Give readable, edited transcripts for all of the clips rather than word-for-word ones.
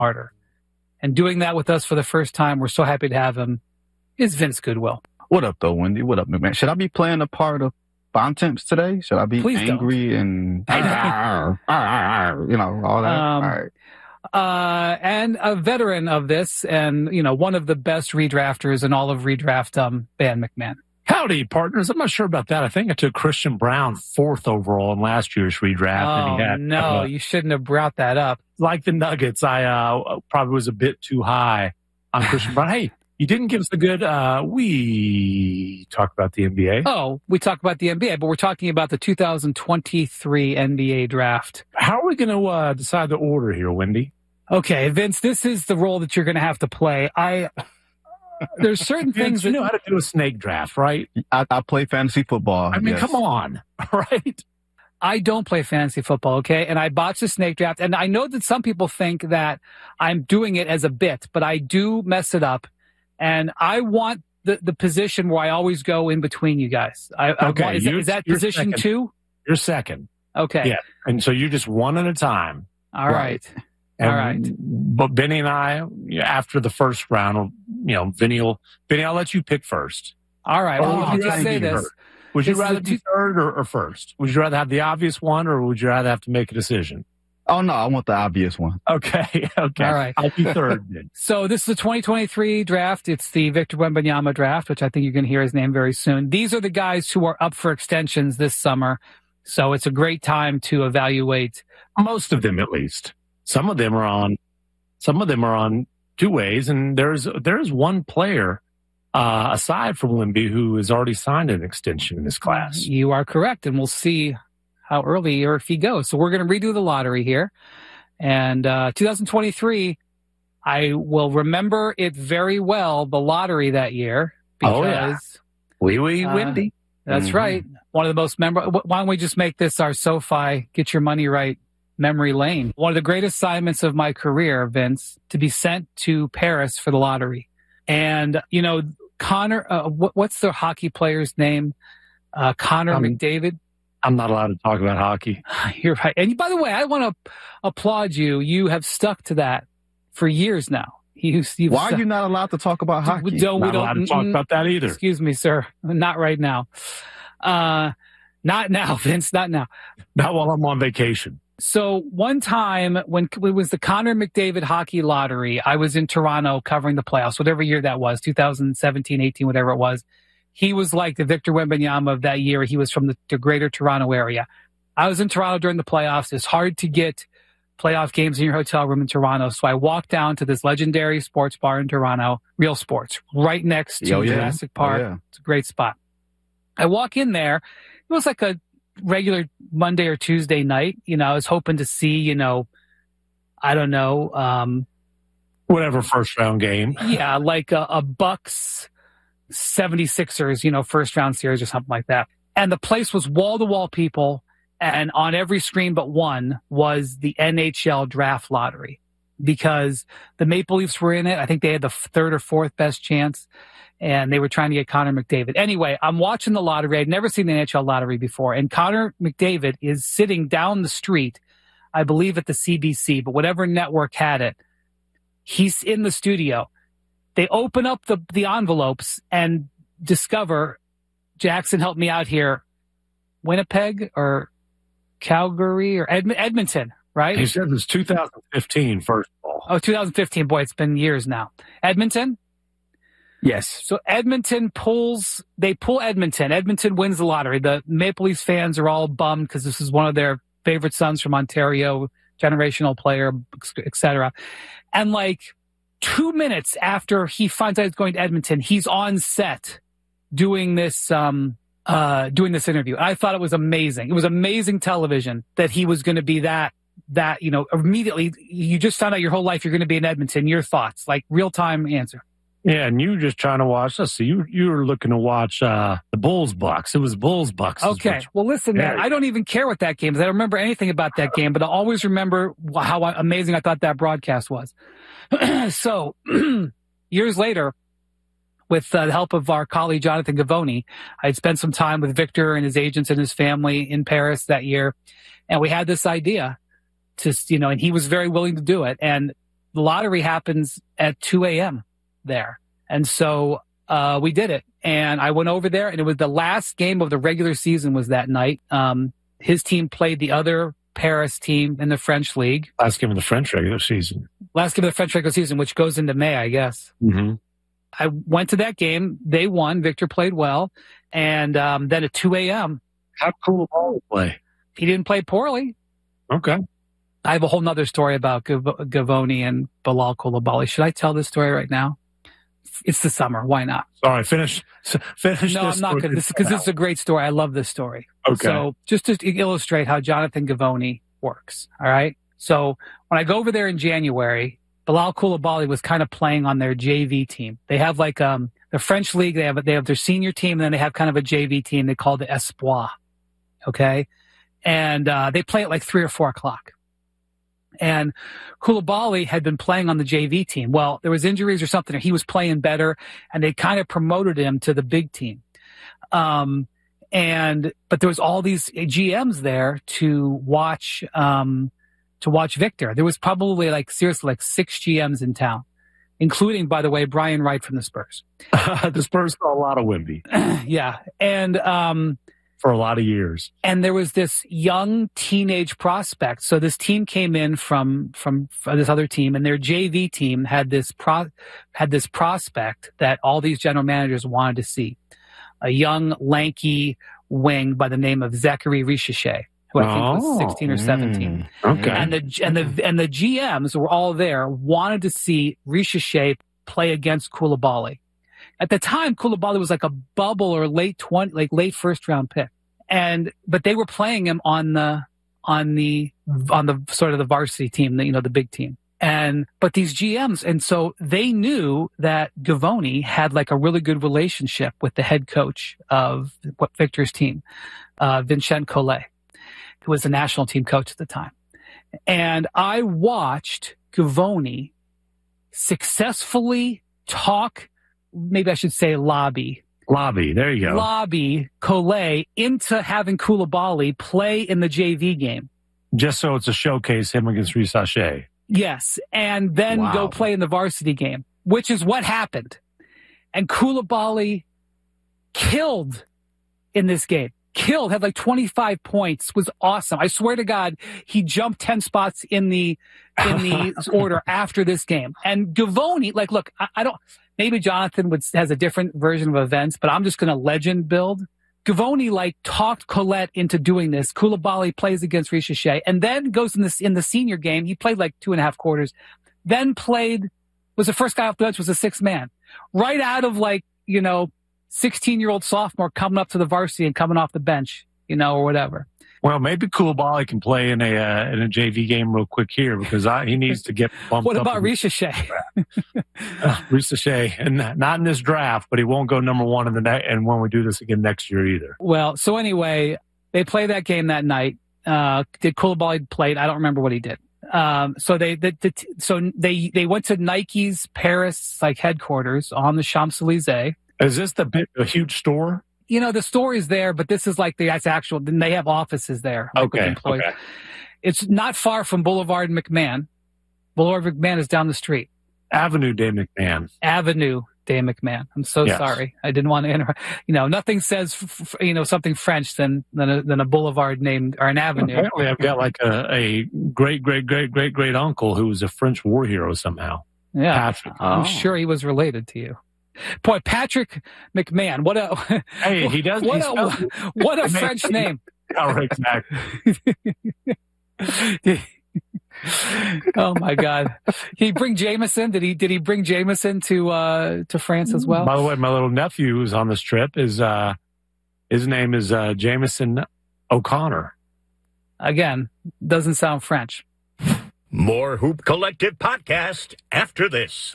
smarter. And doing that with us for the first time, we're so happy to have him, is Vince Goodwill. What up, though, Wendy? What up, McMahon? Should I be playing the part of Bontemps today? Should I be angry and, all that? All right. And a veteran of this and, one of the best redrafters in all of redraft, Van McMahon. Howdy, partners. I'm not sure about that. I think I took Christian Brown 4th overall in last year's redraft. You shouldn't have brought that up. Like the Nuggets, I probably was a bit too high on Christian Brown. Hey, you didn't give us the good, we talked about the NBA. Oh, we talked about the NBA, but we're talking about the 2023 NBA draft. How are we going to decide the order here, Wendy? Okay, Vince, this is the role that you're going to have to play. There's certain things you know how to do a snake draft, right? I play fantasy football. I mean, come on, right? I don't play fantasy football, okay? And I botched the snake draft. And I know that some people think that I'm doing it as a bit, but I do mess it up. And I want the position where I always go in between you guys. Is that position second. 2? You're second. Okay. Yeah. And so you're just one at a time. All right. And, all right. But Benny and I, after the first round, Benny, I'll let you pick first. All right. Well, I'll just say this. Would you rather be third or first? Would you rather have the obvious one or would you rather have to make a decision? Oh, no, I want the obvious one. Okay. All right. I'll be third then. So this is the 2023 draft. It's the Victor Wembanyama draft, which I think you're going to hear his name very soon. These are the guys who are up for extensions this summer. So it's a great time to evaluate. Most of them, at least. Some of them are on two ways, and there's one player aside from Wemby who has already signed an extension in this class. You are correct, and we'll see how early or if he goes. So we're going to redo the lottery here. And 2023, I will remember it very well, the lottery that year. Because, Wendy. That's right. One of the most memorable. Why don't we just make this our SoFi Get Your Money Right memory lane? One of the great assignments of my career, Vince, to be sent to Paris for the lottery. And, Connor, what's the hockey player's name? Connor McDavid. I'm not allowed to talk about hockey. You're right. And by the way, I want to applaud you. You have stuck to that for years now. Why are you not allowed to talk about hockey? We don't allowed to talk about that either. Excuse me, sir. Not right now. Not now, Vince. Not now. Not while I'm on vacation. So one time when it was the Connor McDavid hockey lottery, I was in Toronto covering the playoffs, whatever year that was, 2017, 18, whatever it was. He was like the Victor Wembanyama of that year. He was from the greater Toronto area. I was in Toronto during the playoffs. It's hard to get playoff games in your hotel room in Toronto. So I walked down to this legendary sports bar in Toronto, Real Sports, right next to Jurassic Park. It's a great spot. I walk in there. It was like a regular Monday or Tuesday night. I was hoping to see, I don't know. Whatever first round game. Yeah, like a Bucks 76ers, first round series or something like that. And the place was wall to wall people. And on every screen but one was the NHL draft lottery because the Maple Leafs were in it. I think they had the third or fourth best chance and they were trying to get Connor McDavid. Anyway, I'm watching the lottery. I'd never seen the NHL lottery before. And Connor McDavid is sitting down the street, I believe at the CBC, but whatever network had it, he's in the studio. They open up the envelopes and discover, Jackson, help me out here, Winnipeg or Calgary or Edmonton, right? He said it was 2015, first of all. Oh, 2015. Boy, it's been years now. Edmonton? Yes. So Edmonton pull Edmonton. Edmonton wins the lottery. The Maple Leafs fans are all bummed because this is one of their favorite sons from Ontario, generational player, etc. And 2 minutes after he finds out he's going to Edmonton, he's on set doing this interview. I thought it was amazing. It was amazing television that he was going to be that, immediately you just found out your whole life you're going to be in Edmonton. Your thoughts, real time answer. Yeah, and you were just trying to watch us. So you were looking to watch the Bulls Bucks. It was Bulls Bucks. Okay. Well, listen, man, I don't even care what that game is. I don't remember anything about that game, but I always remember how amazing I thought that broadcast was. So years later, with the help of our colleague Jonathan Gavoni, I'd spent some time with Victor and his agents and his family in Paris that year. And we had this idea and he was very willing to do it. And the lottery happens at 2 a.m. there. And so we did it. And I went over there, and it was the last game of the regular season was that night. His team played the other Paris team in the French league. Last game of the French regular season. Last game of the French regular season, which goes into May, I guess. Mm-hmm. I went to that game. They won. Victor played well. And then at 2 a.m. How Koulibaly play? He didn't play poorly. Okay. I have a whole nother story about Gavoni and Bilal Koulibaly. Should I tell this story right now? It's the summer. Why not? All right, finish. No, I'm not going to. Because this is a great story. I love this story. Okay. So just to illustrate how Jonathan Gavoni works. All right. So when I go over there in January, Bilal Koulibaly was kind of playing on their JV team. They have like the French league. They have their senior team, and then they have kind of a JV team. They call the Espoir. Okay. And they play at like 3 or 4 o'clock. And Koulibaly had been playing on the JV team. Well, there was injuries or something. He was playing better, and they kind of promoted him to the big team. But there was all these GMs there to watch Victor. There was probably seriously 6 GMs in town, including, by the way, Brian Wright from the Spurs. The Spurs saw a lot of Wemby. Yeah. And for a lot of years. And there was this young teenage prospect. So this team came in from this other team, and their JV team had this prospect that all these general managers wanted to see. A young, lanky wing by the name of Zachary Richeche, who I think was 16 or 17. Okay. And the GMs were all there, wanted to see Richeche play against Koulibaly. At the time, Koulibaly was like a bubble or late first round pick. But they were playing him on the sort of the varsity team, the big team. But these GMs, and so they knew that Gavoni had like a really good relationship with the head coach of Victor's team, Vincent Collet, who was the national team coach at the time. And I watched Gavoni successfully maybe I should say lobby, there you go. Lobby Collet into having Koulibaly play in the JV game. Just so it's a showcase him against Richeche. Yes, and then go play in the varsity game, which is what happened. And Koulibaly killed in this game. Had like 25 points, was awesome. I swear to God, he jumped 10 spots in the order after this game. And Gavoni, look, I don't, maybe Jonathan has a different version of events, but I'm just going to legend build. Gavoni talked Collet into doing this. Koulibaly plays against Richeche, and then goes in the senior game. He played 2.5 quarters, then was the first guy off the bench, was a 6th man. Right out of 16-year-old sophomore coming up to the varsity and coming off the bench, or whatever. Well, maybe Koulibaly can play in a JV game real quick here because he needs to get bumped up. What about Richeche? Richeche, and not in this draft, but he won't go number 1 in the and when we do this again next year either. Well, so anyway, they played that game that night. Did Koulibaly play? I don't remember what he did. So they went to Nike's Paris headquarters on the Champs-Élysées. Is this a huge store? The store is there, but this is that's actual. Then they have offices there. Okay. It's not far from Boulevard McMahon. Boulevard McMahon is down the street. Avenue de McMahon. I'm so sorry. I didn't want to interrupt. Nothing says something French than a boulevard named or an avenue. Apparently, I've got a great uncle who was a French war hero somehow. Yeah, Patrick. I'm sure he was related to you. Boy, Patrick McMahon. What a he does. What a French name. Oh, exactly. Oh my God! Did he bring Jameson? Did he bring Jameson to France as well? By the way, my little nephew who's on this trip his name is Jameson O'Connor. Again, doesn't sound French. More Hoop Collective podcast after this.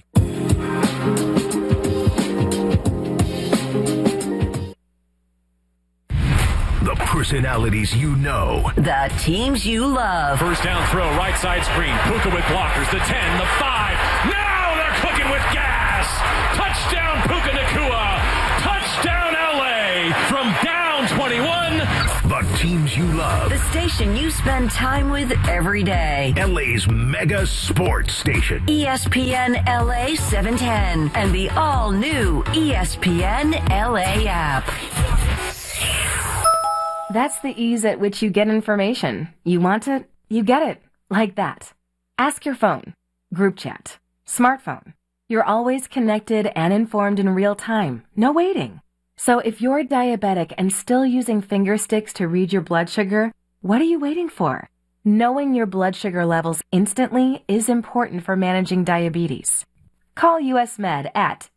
The personalities you know. The teams you love. First down throw, right side screen. Puka with blockers. The 10, the 5. Now they're cooking with gas. Touchdown Puka Nacua. Touchdown LA from down 21. The teams you love. The station you spend time with every day. LA's mega sports station. ESPN LA 710 and the all-new ESPN LA app. That's the ease at which you get information. You want it, you get it. Like that. Ask your phone. Group chat. Smartphone. You're always connected and informed in real time. No waiting. So if you're diabetic and still using finger sticks to read your blood sugar, what are you waiting for? Knowing your blood sugar levels instantly is important for managing diabetes. Call US Med at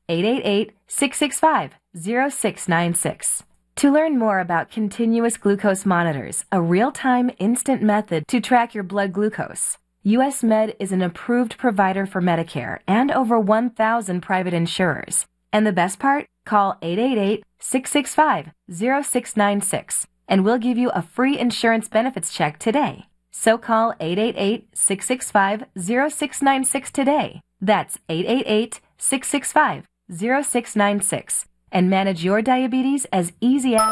888-665-0696. To learn more about continuous glucose monitors, a real-time instant method to track your blood glucose, US Med is an approved provider for Medicare and over 1,000 private insurers. And the best part? Call 888-665-0696 and we'll give you a free insurance benefits check today. So call 888-665-0696 today. That's 888-665-0696 and manage your diabetes as easy as...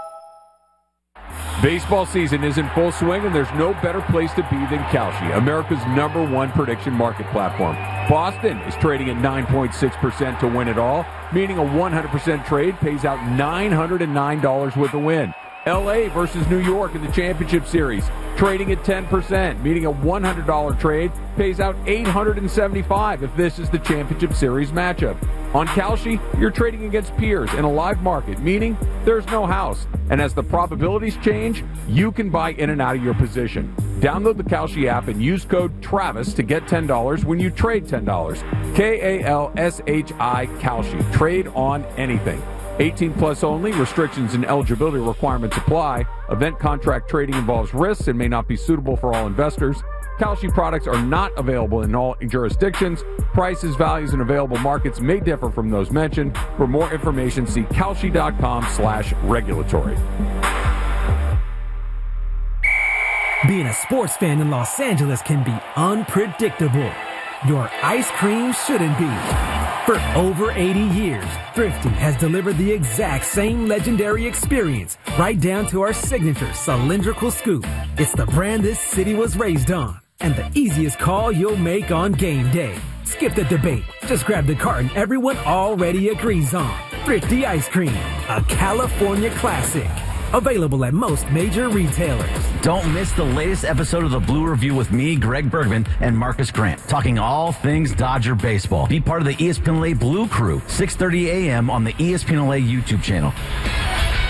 Baseball season is in full swing, and there's no better place to be than Kalshi, America's #1 prediction market platform. Boston is trading at 9.6% to win it all, meaning a 100% trade pays out $909 with a win. LA versus New York in the championship series, trading at 10%, meaning a $100 trade pays out $875 if this is the championship series matchup. On Kalshi, you're trading against peers in a live market, meaning there's no house. And as the probabilities change, you can buy in and out of your position. Download the Kalshi app and use code TRAVIS to get $10 when you trade $10. Kalshi, Kalshi. Trade on anything. 18 plus only. Restrictions and eligibility requirements apply. Event contract trading involves risks and may not be suitable for all investors. Kalshi products are not available in all jurisdictions. Prices, values, and available markets may differ from those mentioned. For more information, see Kalshi.com/regulatory. Being a sports fan in Los Angeles can be unpredictable. Your ice cream shouldn't be. For over 80 years, Thrifty has delivered the exact same legendary experience, right down to our signature cylindrical scoop. It's the brand this city was raised on, and the easiest call you'll make on game day. Skip the debate. Just grab the carton everyone already agrees on. Thrifty Ice Cream, a California classic. Available at most major retailers. Don't miss the latest episode of the Blue Review with me, Greg Bergman, and Marcus Grant, talking all things Dodger baseball. Be part of the ESPN LA Blue Crew, 6:30 a.m. on the ESPN LA YouTube channel.